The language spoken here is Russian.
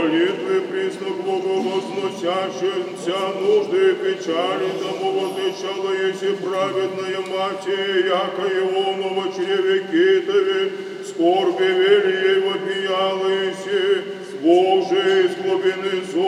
молитвы присно к Богу возносящимся, нужды и печали тому возвещала, если праведная мать, яко Иону во чреве китове, скорби вели ей вопияла, если Бог же из глубины